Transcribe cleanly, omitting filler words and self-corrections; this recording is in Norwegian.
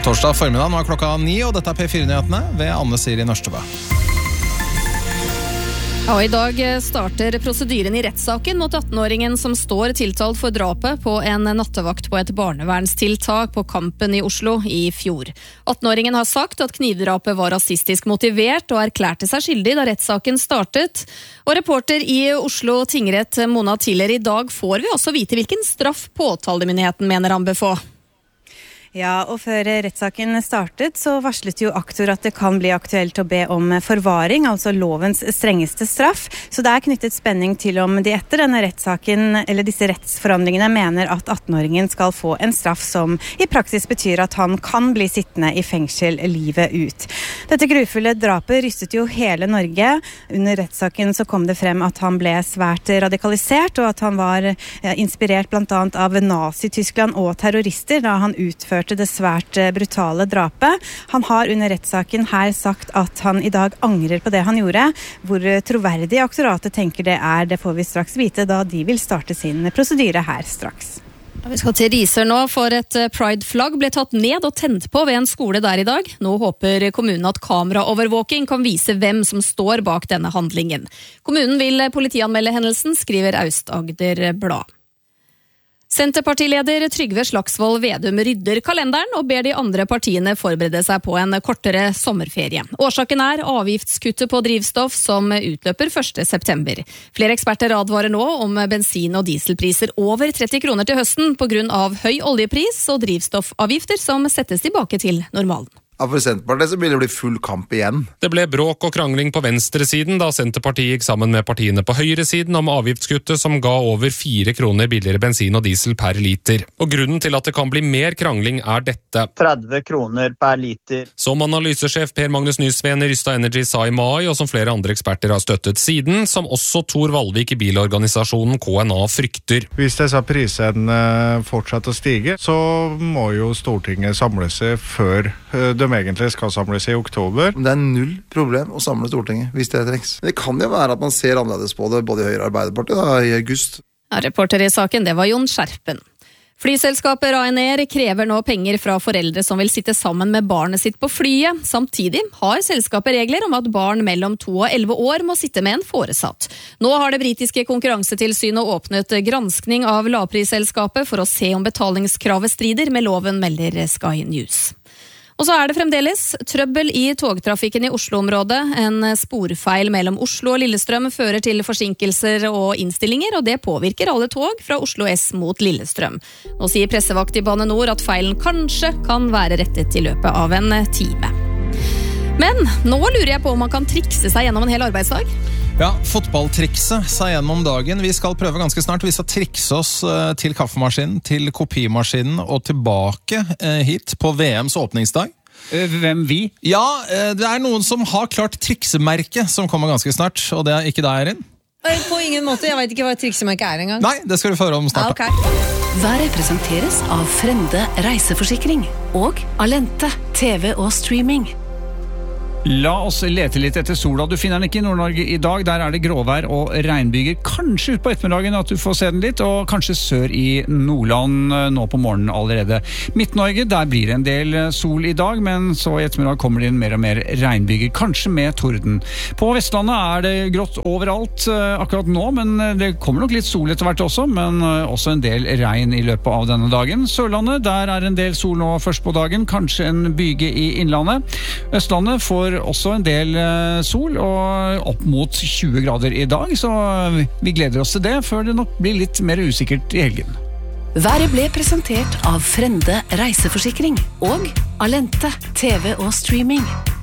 Torsdag formiddag, nå klokka 9, og dette P4-nyhetene ved Anne Siri Nørstebø. Ja, i dag starter prosedyren i rettssaken mot 18-åringen som står tiltalt for drapet på en nattevakt på et barnevernstiltak på Kampen i Oslo i fjor. 18-åringen har sagt at knivdrapet var rasistisk motivert og erklærte seg skyldig da rettssaken startet. Og reporter i Oslo tingrett Mona Tiller, i dag får vi også vite hvilken straff påtalemyndigheten mener han bør få. Ja, og før rettssaken startet så varslet jo aktor at det kan bli aktuelt å be om forvaring, altså lovens strengeste straff. Så det er knyttet spenning til om de etter denne rettssaken, eller disse rettsforhandlingene, mener at 18-åringen skal få en straff som i praksis betyr at han kan bli sittende i fengsel livet ut. Dette grufulle drapet rystet jo hele Norge. Under rettssaken så kom det frem at han ble svært radikalisert, og at han var inspirert blant annet av Nazi-Tyskland og terrorister da han utførte det svært brutale drapet. Han har under rettssaken her sagt at han i dag angrer på det han gjorde. Hvor troverdig aktoratet tenker det er, det får vi straks vite da de vil starte sin prosedyre her straks. Vi skal til Risør nå, for et Pride-flagg ble tatt ned og tent på ved en skole der i dag. Nå håper kommunen at kameraovervåking kan vise hvem som står bak denne handlingen. Kommunen vil politianmelde hendelsen, skriver Aust-Agder Blad. Senterpartileder Trygve Slagsvold Vedum rydder kalenderen og ber de andre partiene forberede seg på en kortere sommerferie. Årsaken er avgiftskuttet på drivstoff som utløper 1. september. Flere eksperter advarer nå om bensin- og dieselpriser over 30 kroner til høsten på grunn av høy oljepris og drivstoffavgifter som settes tilbake til normalen. Ja, for Senterpartiet så vil det bli full kamp igjen. Det ble bråk og krangling på venstresiden da Senterpartiet gikk sammen med partiene på høyresiden om avgiftskuttet som ga over 4 kroner billigere bensin og diesel per liter. Og grunnen til at det kan bli mer krangling er dette. 30 kroner per liter. Som analysesjef Per Magnus Nysveen i Rystad Energy sa i mai, og som flere andre eksperter har støttet siden, som også Tor Valvik i bilorganisasjonen KNA frykter. Hvis disse prisene fortsetter å stige, så må jo Stortinget samle seg før de egentlig skal samles i oktober. Det er null problem å samle Stortinget hvis det trengs. Det kan jo være at man ser annerledes på det, både i Høyre og Arbeiderpartiet da, i august. Ja, reporter i saken, det var Jon Skjerpen. Flyselskapet Ryanair krever nå penger fra foreldre som vil sitte sammen med barnet sitt på flyet. Samtidig har selskapet regler om at barn mellom 2 og 11 år må sitte med en foresatt. Nå har det britiske konkurransetilsynet åpnet granskning av lavprisselskapet for å se om betalingskravet strider med loven, melder Sky News. Og så er det fremdeles trøbbel i togtrafikken i Oslo-området. En sporfeil mellom Oslo og Lillestrøm fører til forsinkelser og innstillinger, og det påvirker alle tog fra Oslo S mot Lillestrøm. Nå sier pressevakt i Bane Nor at feilen kanskje kan være rettet i løpet av en time. Men nå lurer jeg på om man kan trikse seg gjennom en hel arbeidsdag. Ja, fotballtrikse seg gjennom dagen. Vi skal prøve ganske snart. Vi skal trikse oss til kaffemaskinen, til kopimaskinen og tilbake hit på VMs åpningsdag. Hvem vi? Ja, det er noen som har klart triksemerke som kommer ganske snart, og det er ikke deg, Erin. På ingen måte, jeg vet ikke hva triksemerke er engang. Nei, det skal du få høre om snart. Okay. Været presenteres av Frende reiseforsikring og Alente TV og streaming. La oss lete litt etter sola. Du finner den ikke i Nord-Norge i dag. Der er det gråvær og regnbyger. Kanskje ut på ettermiddagen at du får se den litt, og kanskje sør i Nordland nå på morgenen allerede. Midt-Norge, der blir det en del sol i dag, men så i ettermiddag kommer det inn mer og mer regnbyger, kanskje med torden. På Vestlandet er det grått overalt akkurat nå, men det kommer nok litt sol etter hvert også, men også en del regn i løpet av denne dagen. Sørlandet, der er en del sol nå først på dagen, kanskje en byge i innlandet. Østlandet får også en del sol og opp mot 20 grader i dag, så vi gleder oss til det før det nok blir litt mer usikkert i helgen. Været ble presentert av Frende reiseforsikring og Alente TV og streaming.